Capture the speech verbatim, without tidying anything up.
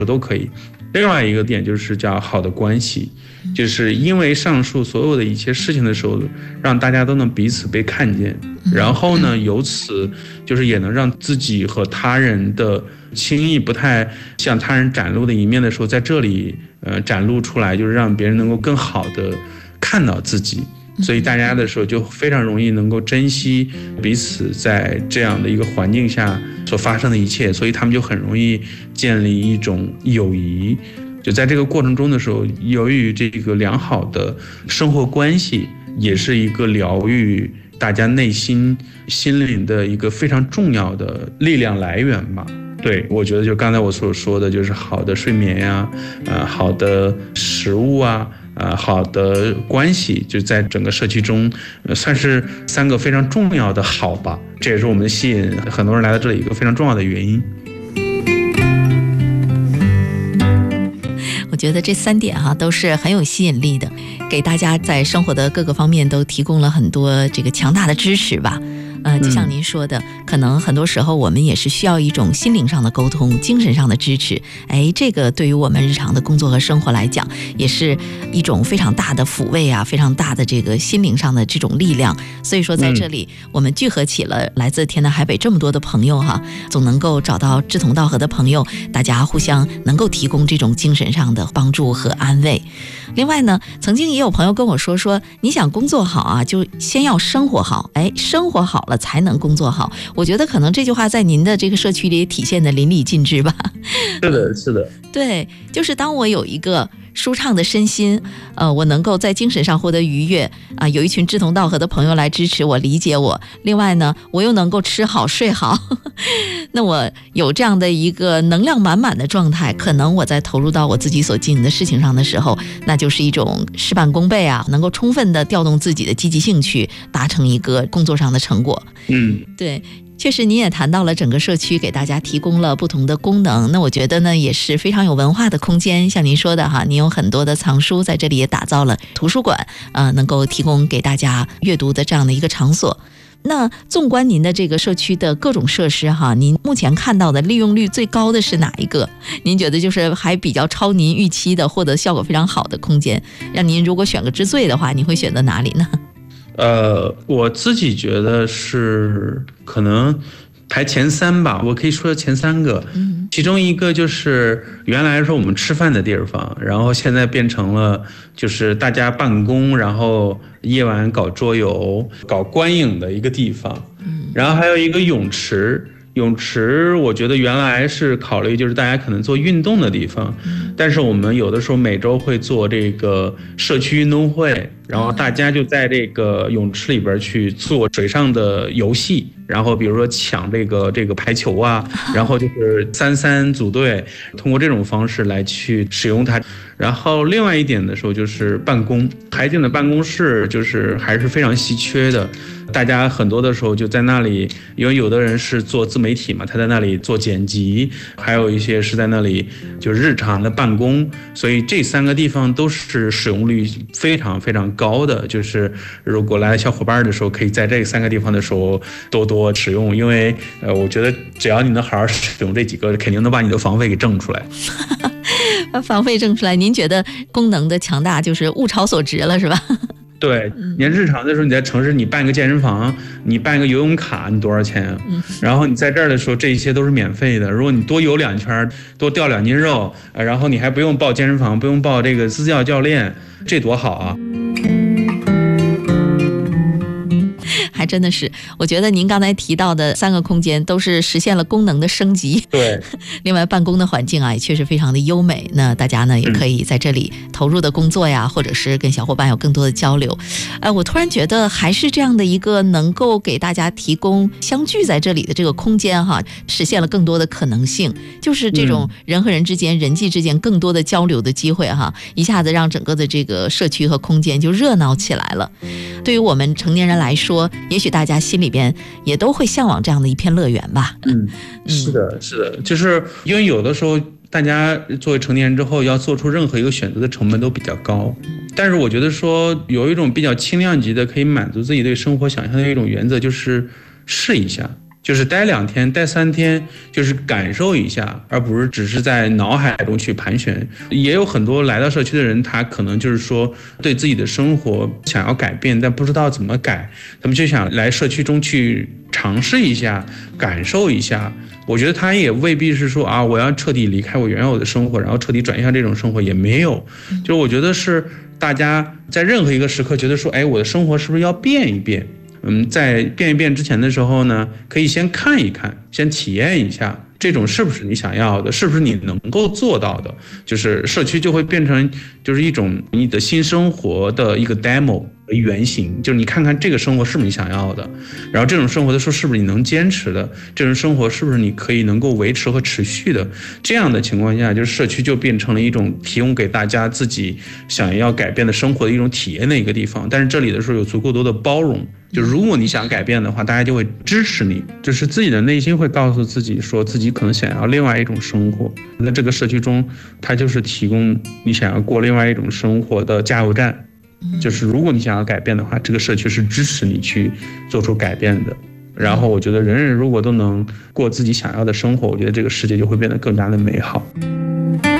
都可以。另外一个点就是叫好的关系，就是因为上述所有的一切事情的时候，让大家都能彼此被看见，然后呢，由此就是也能让自己和他人的轻易不太向他人展露的一面的时候，在这里呃展露出来，就是让别人能够更好的看到自己。所以大家的时候就非常容易能够珍惜彼此在这样的一个环境下所发生的一切，所以他们就很容易建立一种友谊。就在这个过程中的时候，由于这个良好的生活关系，也是一个疗愈大家内心心灵的一个非常重要的力量来源吧。对，我觉得就刚才我所说的，就是好的睡眠呀、啊，呃，好的食物啊。呃，好的关系就在整个社区中，呃，算是三个非常重要的好吧。这也是我们吸引很多人来到这里一个非常重要的原因。 我觉得这三点哈、啊、都是很有吸引力的，给大家在生活的各个方面都提供了很多这个强大的支持吧。呃，就像您说的、嗯，可能很多时候我们也是需要一种心灵上的沟通，精神上的支持。哎，这个对于我们日常的工作和生活来讲，也是一种非常大的抚慰啊，非常大的这个心灵上的这种力量。所以说，在这里、嗯、我们聚合起了来自天南海北这么多的朋友哈，总能够找到志同道合的朋友，大家互相能够提供这种精神上的帮助和安慰。另外呢，曾经也有朋友跟我说说，你想工作好啊，就先要生活好。哎，生活好了才能工作好。我觉得可能这句话在您的这个社区里体现的淋漓尽致吧。 是的，是的。 对，就是当我有一个舒畅的身心，呃，我能够在精神上获得愉悦啊、呃，有一群志同道合的朋友来支持我、理解我。另外呢，我又能够吃好睡好，那我有这样的一个能量满满的状态，可能我在投入到我自己所经营的事情上的时候，那就是一种事半功倍啊，能够充分的调动自己的积极性去达成一个工作上的成果。 嗯， 对。确实您也谈到了整个社区给大家提供了不同的功能，那我觉得呢也是非常有文化的空间。像您说的哈，您有很多的藏书，在这里也打造了图书馆，呃，能够提供给大家阅读的这样的一个场所。那纵观您的这个社区的各种设施哈，您目前看到的利用率最高的是哪一个？您觉得就是还比较超您预期的，获得效果非常好的空间，让您如果选个之最的话，您会选择哪里呢？ 呃，我自己觉得是可能排前三吧，我可以说前三个，嗯，其中一个就是原来说我们吃饭的地方，然后现在变成了就是大家办公，然后夜晚搞桌游、搞观影的一个地方，嗯，然后还有一个泳池。泳池我觉得原来是考虑就是大家可能做运动的地方，但是我们有的时候每周会做这个社区运动会，然后大家就在这个泳池里边去做水上的游戏，然后比如说抢这个这个排球啊，然后就是三三组队，通过这种方式来去使用它。然后另外一点的时候就是办公，海景的办公室就是还是非常稀缺的，大家很多的时候就在那里，因为有的人是做自媒体嘛，他在那里做剪辑，还有一些是在那里就是日常的办公，所以这三个地方都是使用率非常非常高的。就是如果来小伙伴的时候，可以在这三个地方的时候多多使用，因为呃，我觉得只要你能好好使用这几个，肯定能把你的房费给挣出来。 把房费挣出来，您觉得功能的强大就是物超所值了，是吧？ 对，你日常的时候，你在城市你办个健身房，你办个游泳卡，你多少钱？嗯，然后你在这儿的时候，这些都是免费的。如果你多游两圈，多掉两斤肉，然后你还不用报健身房，不用报这个私教教练，这多好啊！ 还真的是，我觉得您刚才提到的三个空间都是实现了功能的升级。 对， 另外办公的环境啊也确实非常的优美，那大家呢也可以在这里投入的工作呀，或者是跟小伙伴有更多的交流。哎，我突然觉得还是这样的一个能够给大家提供相聚在这里的这个空间哈，实现了更多的可能性，就是这种人和人之间、嗯、人际之间更多的交流的机会哈，一下子让整个的这个社区和空间就热闹起来了。对于我们成年人来说，也许大家心里边也都会向往这样的一片乐园吧。 嗯，是的，是的，就是因为有的时候大家作为成年人之后要做出任何一个选择的成本都比较高，但是我觉得说有一种比较轻量级的可以满足自己对生活想象的一种原则，就是试一下。 就是待两天待三天，就是感受一下，而不是只是在脑海中去盘旋。也有很多来到社区的人，他可能就是说对自己的生活想要改变，但不知道怎么改，他们就想来社区中去尝试一下，感受一下。我觉得他也未必是说啊，我要彻底离开我原有的生活，然后彻底转向这种生活，也没有。就是我觉得是大家在任何一个时刻觉得说，哎，我的生活是不是要变一变？嗯，在变一变之前的时候呢，可以先看一看，先体验一下，这种是不是你想要的，是不是你能够做到的，就是社区就会变成就是一种你的新生活的一个 demo 原型，就是你看看这个生活是不是你想要的，然后这种生活的时候是不是你能坚持的，这种生活是不是你可以能够维持和持续的，这样的情况下，就是社区就变成了一种提供给大家自己想要改变的生活的一种体验的一个地方。但是这里的时候有足够多的包容，就如果你想改变的话，大家就会支持你，就是自己的内心会告诉自己说自己可能想要另外一种生活。那这个社区中，它就是提供你想要过另外一种生活的加油站。就是如果你想要改变的话，这个社区是支持你去做出改变的。然后我觉得人人如果都能过自己想要的生活，我觉得这个世界就会变得更加的美好。